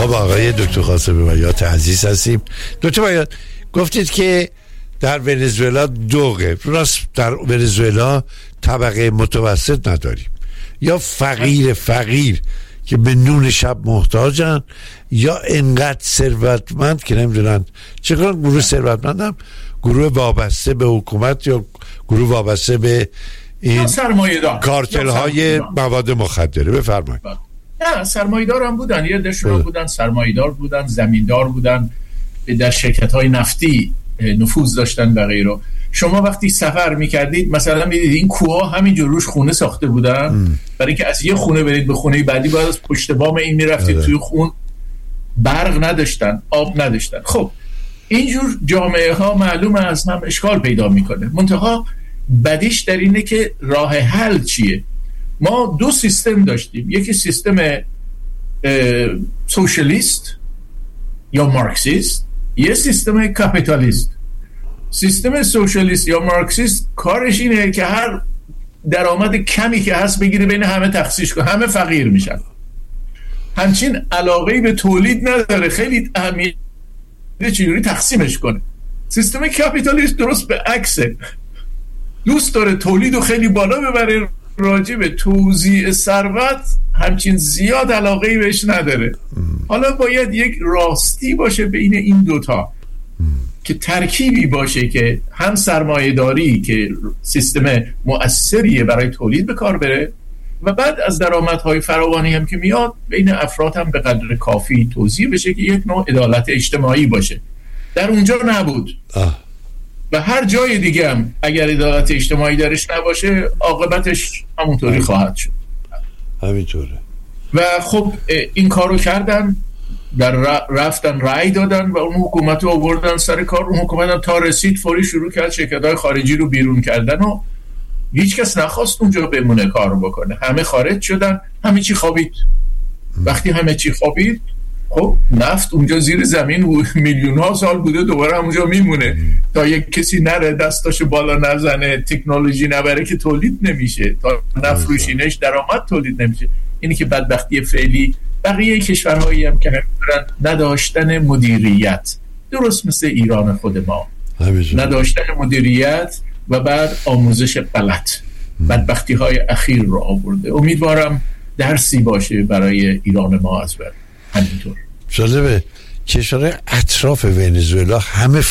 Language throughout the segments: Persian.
خب آقای دکتر قاسم بیات عزیز هستیم. دکتر بیات گفتید که در ونزوئلا دوغه، راست در ونزوئلا طبقه متوسط نداریم، یا فقیر که به نون شب محتاجن، یا انقدر ثروتمند که نمیدونن چقدر گروه ثروتمندم، گروه وابسته به حکومت یا گروه وابسته به این کارتل های مواد مخدره. بفرمایید. نه سرمایه‌دار هم بودن، یه دشون بودن سرمایه‌دار بودن، زمیندار بودن، در شرکت‌های نفتی نفوذ داشتن و غیره. شما وقتی سفر می‌کردید مثلا می‌دیدید این کوها همینجور روش خونه ساخته بودن، برای اینکه از یه خونه برید به خونه بعدی باید از پشت بام این می‌رفتید توی خون. برق نداشتن، آب نداشتن. خب اینجور جامعه ها معلومه از هم اشکال پیدا میکنه. منتها بدیش در اینه که راه حل چیه؟ ما دو سیستم داشتیم، یکی سیستم سوشالیست یا مارکسیست، یه سیستم کاپیتالیست. سیستم سوشالیست یا مارکسیست کارش اینه که هر درآمد کمی که هست بگیره بین همه تقسیمش کنه، همه فقیر میشن. همچین علاقه‌ای به تولید نداره، خیلی اهمیت چجوری تقسیمش کنه. سیستم کاپیتالیست درست به عکسه، دوست داره تولیدو خیلی بالا ببره، راجع به توزیع ثروت همچین زیاد علاقه‌ای بهش نداره. حالا باید یک راستی باشه بین این دوتا که ترکیبی باشه که هم سرمایه‌داری که سیستم مؤثریه برای تولید به کار بره و بعد از درآمدهای فراوانی هم که میاد بین افراد هم به قدر کافی توزیع بشه که یک نوع عدالت اجتماعی باشه. در اونجا نبود. و هر جای دیگه هم اگر عدالت اجتماعی درش نباشه عاقبتش همونطوری خواهد شد. همینطوره. و خب این کارو کردن، رفتن رأی دادن و اون حکومت رو آوردن سر کار. اون حکومت هم تا رسید فوری شروع کرد شرکت‌های خارجی رو بیرون کردن و هیچ کس نخواست اونجا بمونه کار بکنه. همه خارج شدن، همه چی خوابید. وقتی همه چی خوابید خب نفت اونجا زیر زمین میلیون ها سال بوده، دوباره اونجا میمونه تا یک کسی نره دستاشو بالا نزنه، تکنولوژی نبره که تولید نمیشه، تا نفروشینش درآمد تولید نمیشه. اینی که بدبختی فعلی بقیه کشورهایی هم که نداشتن مدیریت، درست مثل ایران خود ما، نداشتن مدیریت و بعد آموزش غلط بدبختی های اخیر رو آورده. امیدوارم درسی باشه برای ایران ما از بعد. همینطور جالبه کشورهای اطراف ونزوئلا همه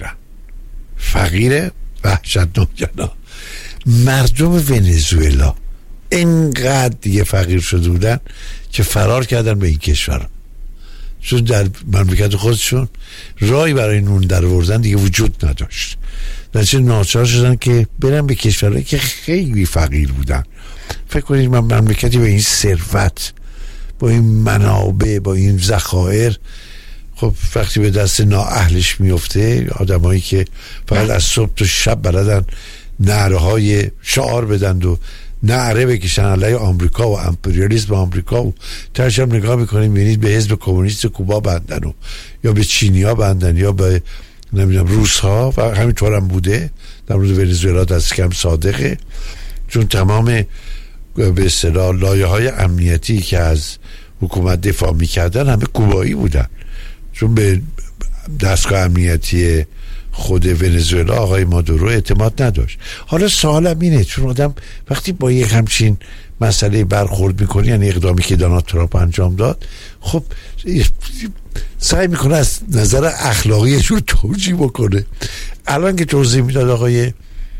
فقیره وحشتناک. مردم ونزوئلا اینقدر دیگه فقیر شده بودن که فرار کردن به این کشور، چون در مملکت خودشون راهی برای نون در آوردن دیگه وجود نداشت. درچه ناچار شدن که برن به کشورهایی که خیلی فقیر بودن. فکر کنید من مملکتی به این ثروت، با این منابع، با این ذخایر، خب وقتی به دست نااهلش میفته، آدمایی که فقط از صبح تا شب بلدن نعره‌های شعار بدن و نعره بکشن علیه آمریکا و امپریالیسم آمریکا و ترش هم نگاه میکنید میبینید به حزب کمونیست کوبا بندن و یا به چینیا بندن یا به نمیدونم روس ها، و همینطور هم بوده. در مورد ونزوئلا دست کم صادقه، چون تمام به اصطلاح لایه‌های امنیتی که از حکومت دفاع میکردن همه کوبایی بودن، چون به دستگاه امنیتی خود ونزوئلا آقای مادورو اعتماد نداشت. حالا سوالم اینه، چون آدم وقتی با یک همچین مسئله برخورد میکنه، یعنی اقدامی که دونالد ترامپ انجام داد، خب سعی میکنه از نظر اخلاقی یه جور توجیه بکنه. الان که توضیح میداد آقای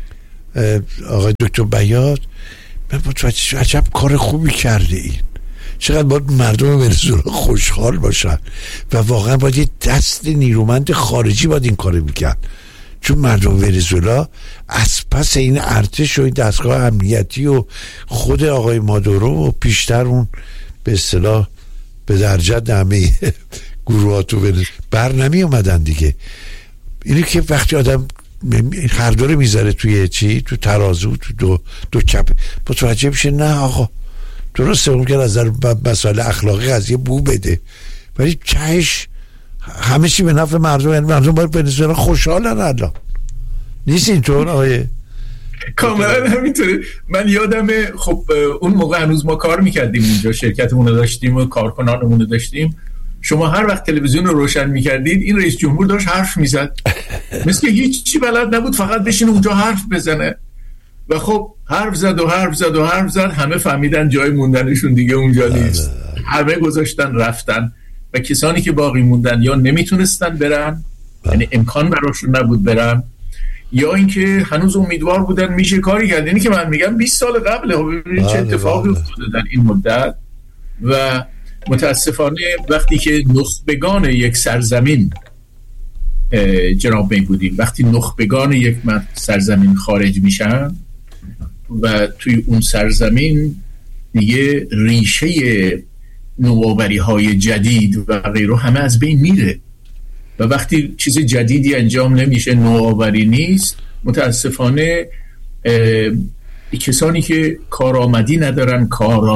دکتر بیات، من متوجه عجب کار خوبی کرده این، چقدر باید مردم ونزوئلا خوشحال باشن و واقعا باید یه دست نیرومند خارجی باید این کار میکرد، چون مردم ونزوئلا از پس این ارتش و این دستگاه امنیتی و خود آقای مادورو و پیشتر اون به اصطلاح به درجت همه گروهات و بر نمی اومدن دیگه. اینه که وقتی آدم هر دوره میذاره توی تو ترازو، تو دو کپ، متوجه میشه نه آقا درسته، ممکن از مسائل اخلاقی قضیه بو بده، ولی چهش همه چی به نفع مردم، یعنی مردم باید ونزوئلا خوشحالن. الان نیست اینطور آقای؟ کاملا همینطوره. من یادمه خب اون موقع هنوز ما کار میکردیم اونجا، شرکتمون رو داشتیم و کارکنانمون رو داشتیم. شما هر وقت تلویزیون رو روشن میکردید این رئیس جمهور داشت حرف میزد، مثل که هیچ چی بلد نبود، فقط بشین اونجا حرف بزنه. و خب حرف زد، همه فهمیدن جای موندنشون دیگه اونجا نیست، همه گذاشتن رفتن و کسانی که باقی موندن یا نمیتونستن برن، یعنی امکان براشون نبود برن، یا اینکه هنوز امیدوار بودن میشه کاری کرد. یعنی که من میگم 20 سال قبل ببینید چه اتفاقی افتاده در این مدت. و متاسفانه وقتی که نخبگان یک سرزمین جناب میبودیم، وقتی نخبگان یک سرزمین خارج میشن و توی اون سرزمین دیگه ریشه نوآوری های جدید و غیره همه از بین میره و وقتی چیز جدیدی انجام نمیشه، نوآوری نیست، متاسفانه کسانی که کارآمدی ندارن،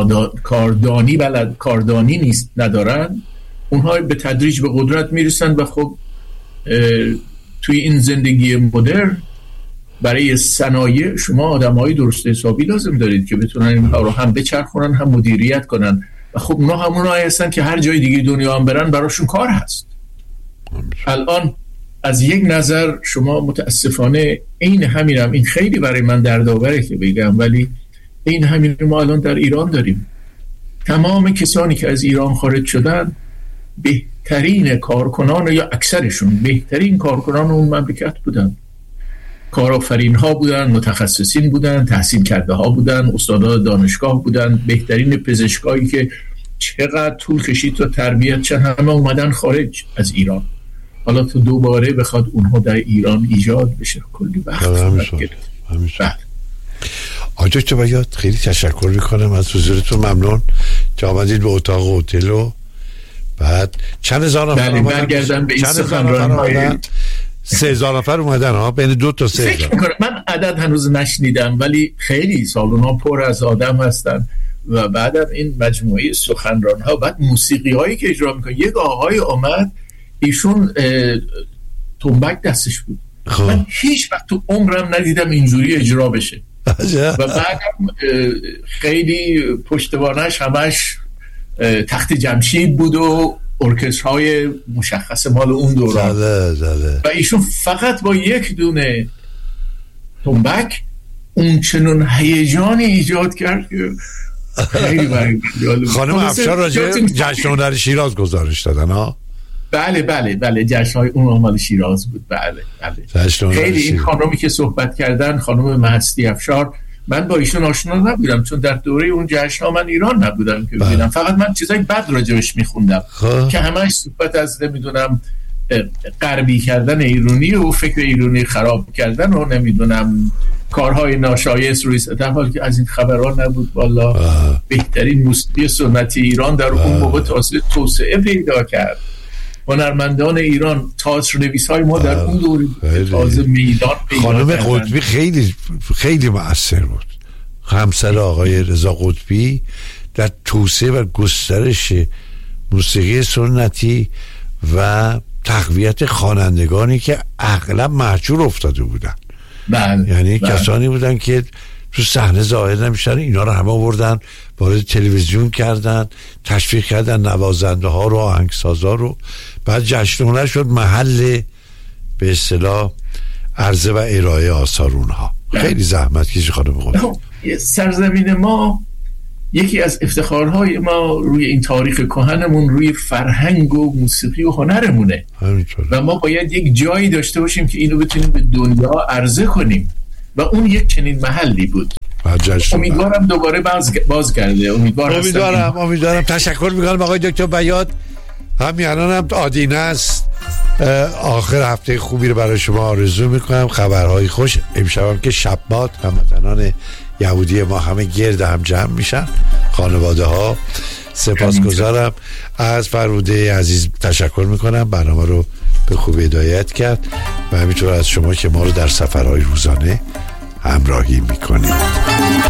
کاردانی نیست ندارن، اونها به تدریج به قدرت میرسن و خب توی این زندگی مدرن برای صنایع شما آدمای درست حسابی لازم دارید که بتونن اینها رو هم بچرخونن هم مدیریت کنن و خب اونا همونایی هستن که هر جای دیگه دنیا هم برن براشون کار هست. الان از یک نظر شما متاسفانه این همینم، این خیلی برای من دردآوره که بگم، ولی این همین ما الان در ایران داریم. تمام کسانی که از ایران خارج شدن بهترین کارکنان یا اکثرشون بهترین کارکنان اون مملکت بودن، کارآفرین ها بودن، متخصصین بودن، تحصیل کرده ها بودن، استادان دانشگاه بودن، بهترین پزشکایی که چقدر طول کشید تا تربیت چند همه اومدن خارج از ایران. حالا تو دوباره بخواد اونها در ایران ایجاد بشه کلی وقت همیشه. آقای دکتر بیات خیلی تشکر میکنم از حضورتون، ممنون که آمدید به اتاق هتل و بعد چند هزار نفر برگردم به این سخنرانی 3000 نفر اومدن ها، بین 2 تا 3 هزار. من عدد هنوز نشنیدم ولی خیلی سالونا پر از آدم هستن و بعدم این مجموعه سخنران ها بعد موسیقی هایی که اجرا میکنن. یک آقای آمد ایشون تنبک دستش بود، من هیچ وقت تو عمرم ندیدم اینجوری اجرا بشه و بعدم خیلی پشتوانش همش تخت جمشید بود و ارکسترهای مشخص مال اون دوران و ایشون فقط با یک دونه تنبک اون چنون هیجانی ایجاد کرد که خیلی خانم افشار راجع جشن هنر شیراز گزارش دادن ها. بله جشن‌های اون مال شیراز بود. بله خیلی این خانومی که صحبت کردن، خانم مهستی افشار، من با ایشون آشنا نبودم چون در دوره اون جشن‌ها من ایران نبودم که ببینم، فقط من چیزای بد راجعش می‌خوندم که همش صحبت از نمیدونم غربی کردن ایرانی و فکر ایرانی خراب کردن و نمیدونم کارهای ناشایست روی در حالی که از این خبرها نبود. والا بهترین موسیقی سنتی ایران در اون موقع توسعه پیدا کرد. هنرمندان ایران، تئاترنویس‌های ما در اون دوره تازه میدان پیدا خانم کردن. قطبی خیلی مؤثر بود، همسر آقای رضا قطبی در توسعه و گسترش موسیقی سنتی و تقویت خوانندگانی که اغلب مهجور افتاده بودن. یعنی کسانی بودن که تو صحنه ظاهر نمیشن، اینا رو همه آوردن وارد تلویزیون کردن، تشویق کردن نوازنده ها رو، آهنگسازا رو. بعد جشن هنر شد محل به اصطلاح عرضه و ارائه آثار اونها. خیلی زحمت کشی خانم قطبی. سرزمین ما یکی از افتخارهای ما روی این تاریخ کهنمون روی فرهنگ و موسیقی و هنرمونه و ما باید یک جایی داشته باشیم که اینو بتونیم به دنیا عرضه کنیم و اون یک چنین محلی بود. امیدوارم دوباره بازگرده. امیدوارم. تشکر میکنم آقای دکتر بیات. همین الان هم آدینه است. آخر هفته خوبی رو برای شما آرزو میکنم، خبرهای خوش. امشب هم که شبات هموطنان یهودی ما همه گرد هم جمع میشن، خانواده ها. سپاسگزارم از فرموده عزیز، تشکر میکنم، برنامه رو به خوبی هدایت کرد و همینطور از شما که ما رو در سفرهای روزانه همراهی میکنید.